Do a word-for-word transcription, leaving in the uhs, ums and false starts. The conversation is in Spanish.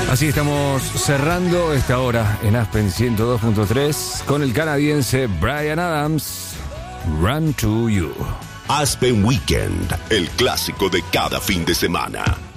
Así estamos cerrando esta hora en Aspen ciento dos punto tres con el canadiense Bryan Adams, Run to You. Aspen Weekend, el clásico de cada fin de semana.